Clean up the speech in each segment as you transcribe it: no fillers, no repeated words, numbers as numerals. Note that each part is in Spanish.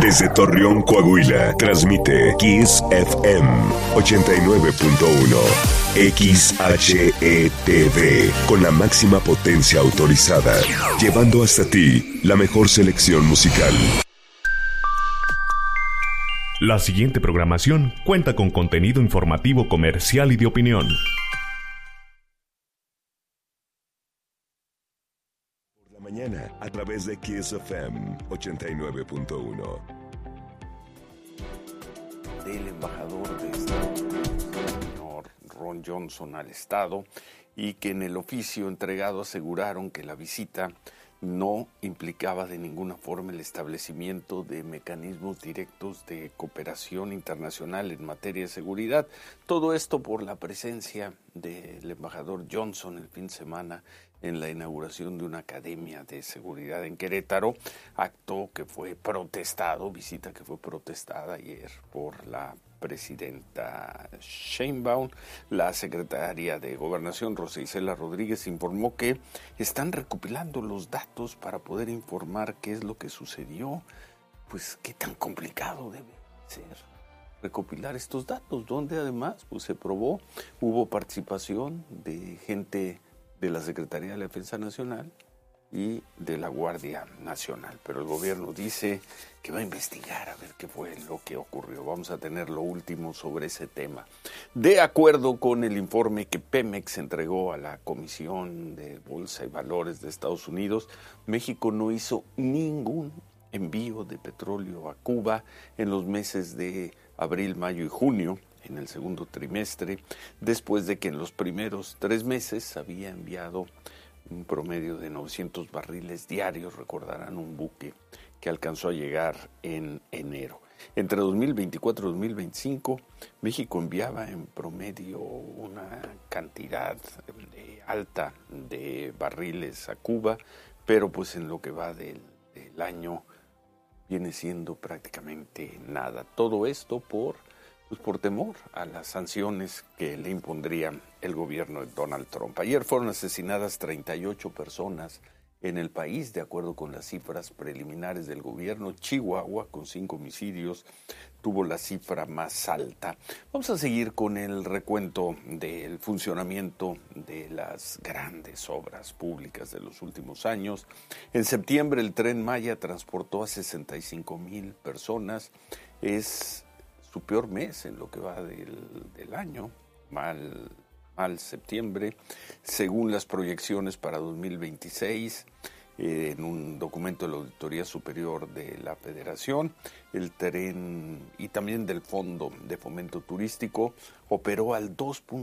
Desde Torreón, Coahuila, transmite Kiss FM 89.1. XHETV, con la máxima potencia autorizada, llevando hasta ti la mejor selección musical. La siguiente programación cuenta con contenido informativo, comercial y de opinión. Por la mañana, a través de Kiss FM 89.1. Del embajador de Estados Unidos, señor Ron Johnson, al Estado, y que en el oficio entregado aseguraron que la visita no implicaba de ninguna forma el establecimiento de mecanismos directos de cooperación internacional en materia de seguridad. Todo esto por la presencia del embajador Johnson el fin de semana en la inauguración de una academia de seguridad en Querétaro, acto que fue protestado, visita que fue protestada ayer por la presidenta Sheinbaum. La secretaria de Gobernación, Rosa Isela Rodríguez, informó que están recopilando los datos para poder informar qué es lo que sucedió. Pues qué tan complicado debe ser recopilar estos datos, donde además pues se probó, hubo participación de gente de la Secretaría de la Defensa Nacional y de la Guardia Nacional, pero el gobierno dice que va a investigar a ver qué fue lo que ocurrió. Vamos a tener lo último sobre ese tema. De acuerdo con el informe que Pemex entregó a la Comisión de Bolsa y Valores de Estados Unidos, México no hizo ningún envío de petróleo a Cuba en los meses de abril, mayo y junio, en el segundo trimestre, después de que en los primeros 3 meses había enviado un promedio de 900 barriles diarios. Recordarán un buque que alcanzó a llegar en enero. Entre 2024 y 2025, México enviaba en promedio una cantidad alta de barriles a Cuba, pero pues en lo que va del año viene siendo prácticamente nada. Todo esto por temor a las sanciones que le impondría el gobierno de Donald Trump. Ayer fueron asesinadas 38 personas en el país, de acuerdo con las cifras preliminares del gobierno. Chihuahua, con 5 homicidios, tuvo la cifra más alta. Vamos a seguir con el recuento del funcionamiento de las grandes obras públicas de los últimos años. En septiembre, el Tren Maya transportó a 65,000 personas. Es su peor mes en lo que va del año, mal septiembre, según las proyecciones para 2026, en un documento de la Auditoría Superior de la Federación. El tren y también del Fondo de Fomento Turístico operó al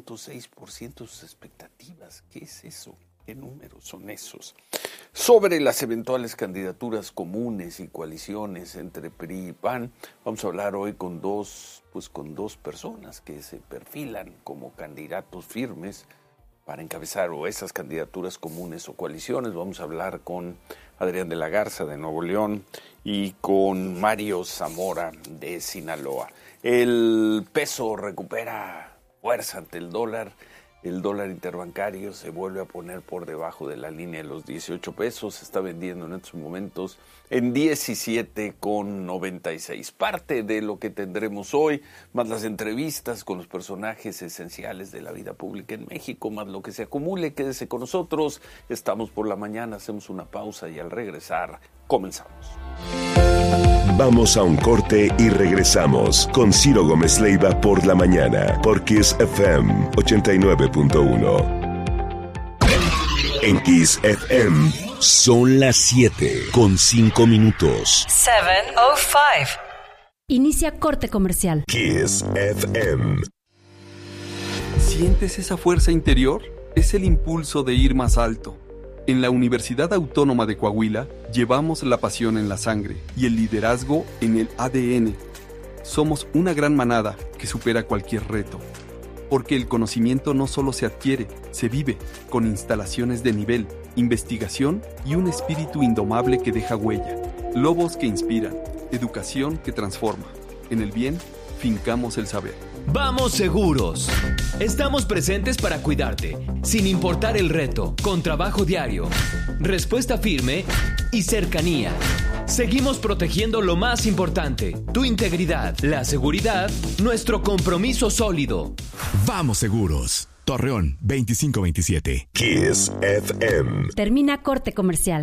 2.6% de sus expectativas. ¿Qué es eso? ¿Qué números son esos? Sobre las eventuales candidaturas comunes y coaliciones entre PRI y PAN, vamos a hablar hoy con dos personas que se perfilan como candidatos firmes para encabezar o esas candidaturas comunes o coaliciones. Vamos a hablar con Adrián de la Garza de Nuevo León y con Mario Zamora de Sinaloa. El peso recupera fuerza ante el dólar. El dólar interbancario se vuelve a poner por debajo de la línea de los 18 pesos. Se está vendiendo en estos momentos en 17,96. Parte de lo que tendremos hoy, más las entrevistas con los personajes esenciales de la vida pública en México, más lo que se acumule. Quédese con nosotros. Estamos por la mañana, hacemos una pausa y al regresar, comenzamos. Vamos a un corte y regresamos con Ciro Gómez Leiva por la mañana, por Kiss FM 89.1. En Kiss FM son las 7:05. 7:05. Inicia corte comercial. Kiss FM. ¿Sientes esa fuerza interior? Es el impulso de ir más alto. En la Universidad Autónoma de Coahuila llevamos la pasión en la sangre y el liderazgo en el ADN. Somos una gran manada que supera cualquier reto. Porque el conocimiento no solo se adquiere, se vive, con instalaciones de nivel, investigación y un espíritu indomable que deja huella. Lobos que inspiran, educación que transforma. En el bien, fincamos el saber. ¡Vamos seguros! Estamos presentes para cuidarte, sin importar el reto, con trabajo diario, respuesta firme y cercanía. Seguimos protegiendo lo más importante, tu integridad, la seguridad, nuestro compromiso sólido. Vamos seguros. Torreón 2527. Kiss FM. Termina corte comercial.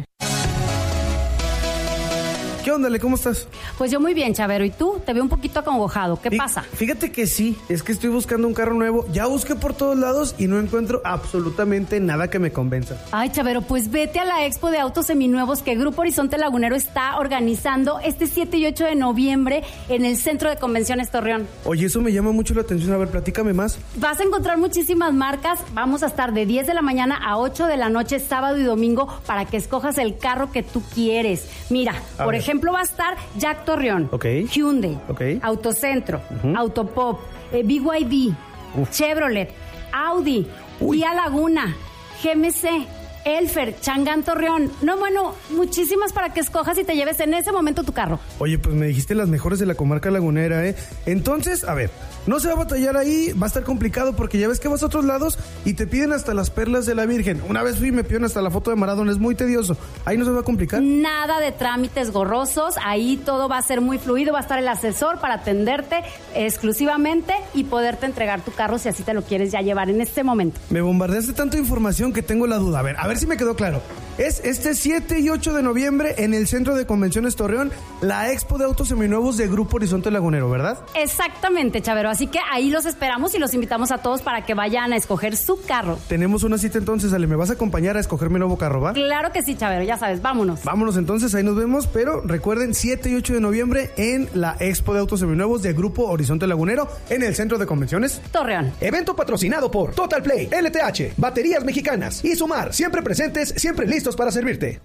¿Qué onda, Ale? ¿Cómo estás? Pues yo muy bien, Chavero. ¿Y tú? Te veo un poquito acongojado. ¿Qué pasa? Fíjate que sí, es que estoy buscando un carro nuevo. Ya busqué por todos lados y no encuentro absolutamente nada que me convenza. Ay, Chavero, pues vete a la expo de autos seminuevos que Grupo Horizonte Lagunero está organizando este 7 y 8 de noviembre en el Centro de Convenciones Torreón. Oye, eso me llama mucho la atención. A ver, platícame más. Vas a encontrar muchísimas marcas. Vamos a estar de 10 de la mañana a 8 de la noche, sábado y domingo, para que escojas el carro que tú quieres. Mira, por ejemplo, va a estar Jack Torreón, Hyundai, Autocentro, Autopop, BYD, Chevrolet, Audi, Kia Laguna, GMC, Elfer, Changán Torreón. No, bueno, muchísimas para que escojas y te lleves en ese momento tu carro. Oye, pues me dijiste las mejores de la comarca lagunera, ¿eh? Entonces, a ver, no se va a batallar ahí, va a estar complicado porque ya ves que vas a otros lados y te piden hasta las perlas de la Virgen. Una vez fui y me pidieron hasta la foto de Maradona, es muy tedioso. Ahí no se va a complicar. Nada de trámites gorrosos, ahí todo va a ser muy fluido, va a estar el asesor para atenderte exclusivamente y poderte entregar tu carro si así te lo quieres ya llevar en este momento. Me bombardeaste tanta información que tengo la duda. A ver si me quedó claro. Es este 7 y 8 de noviembre en el Centro de Convenciones Torreón, la Expo de Autos Seminuevos de Grupo Horizonte Lagunero, ¿verdad? Exactamente, Chavero. Así que ahí los esperamos y los invitamos a todos para que vayan a escoger su carro. Tenemos una cita entonces, Ale. ¿Me vas a acompañar a escoger mi nuevo carro, va? Claro que sí, Chavero. Ya sabes, vámonos. Vámonos entonces, ahí nos vemos. Pero recuerden, 7 y 8 de noviembre en la Expo de Autos Seminuevos de Grupo Horizonte Lagunero en el Centro de Convenciones Torreón. Evento patrocinado por Total Play, LTH, Baterías Mexicanas y Sumar. Siempre presentes, siempre listos para servirte.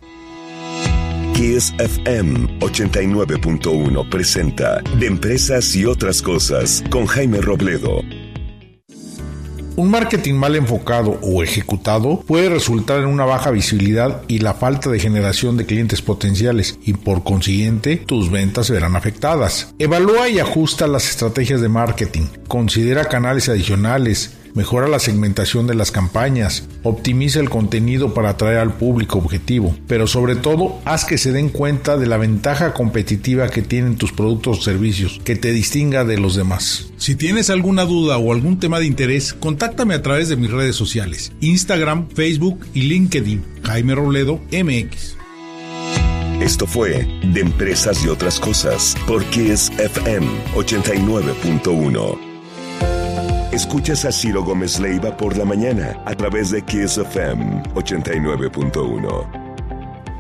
Kiss FM 89.1 presenta De Empresas y Otras Cosas con Jaime Robledo. Un marketing mal enfocado o ejecutado puede resultar en una baja visibilidad y la falta de generación de clientes potenciales y por consiguiente tus ventas se verán afectadas. Evalúa y ajusta las estrategias de marketing, considera canales adicionales, mejora la segmentación de las campañas, optimiza el contenido para atraer al público objetivo, pero sobre todo haz que se den cuenta de la ventaja competitiva que tienen tus productos o servicios, que te distinga de los demás. Si tienes alguna duda o algún tema de interés, contáctame a través de mis redes sociales, Instagram, Facebook y LinkedIn, Jaime Robledo MX. Esto fue De Empresas y Otras Cosas por Kiss FM 89.1. Escuchas a Ciro Gómez Leiva por la mañana a través de Kiss FM 89.1.